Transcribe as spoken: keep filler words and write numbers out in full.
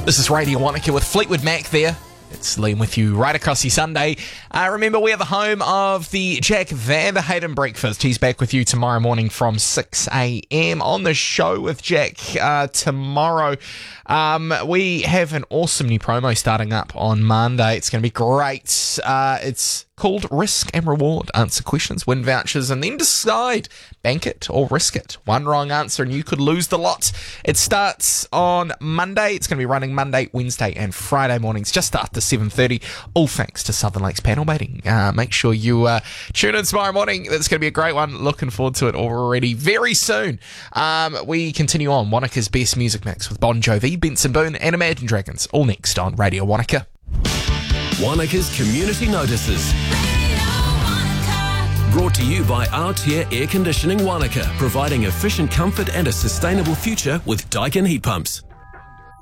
This is Radio Wanaka with Fleetwood Mac there. It's Liam with you right across your Sunday. Uh, remember, we are the home of the Jack Vanderhayden Breakfast. He's back with you tomorrow morning from six a.m. on the show with Jack uh, tomorrow. Um, we have an awesome new promo starting up on Monday. It's going to be great. Uh, it's called Risk and Reward. Answer questions, win vouchers, and then decide. Bank it or risk it. One wrong answer and you could lose the lot. It starts on Monday. It's going to be running Monday, Wednesday, and Friday mornings just after seven thirty. All thanks to Southern Lakes Panel Mating. Uh, make sure you uh, tune in tomorrow morning. That's going to be a great one. Looking forward to it already very soon. Um, we continue on Wanaka's best music mix with Bon Jovi, Benson Boone, and Imagine Dragons. All next on Radio Wanaka. Wanaka's Community Notices. Brought to you by Aotea Air Conditioning Wanaka, providing efficient comfort and a sustainable future with Daikin heat pumps.